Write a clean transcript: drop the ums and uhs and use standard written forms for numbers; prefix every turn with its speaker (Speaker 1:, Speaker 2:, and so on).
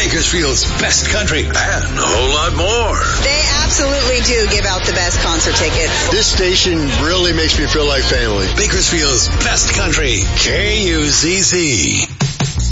Speaker 1: Bakersfield's best country, and a whole lot more.
Speaker 2: They absolutely do give out the best concert tickets.
Speaker 3: This station really makes me feel like family.
Speaker 1: Bakersfield's best country, KUZZ.